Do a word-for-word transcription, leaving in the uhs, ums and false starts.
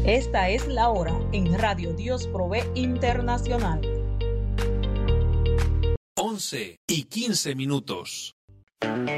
Esta es la hora en Radio Dios Provee Internacional. once y quince minutos.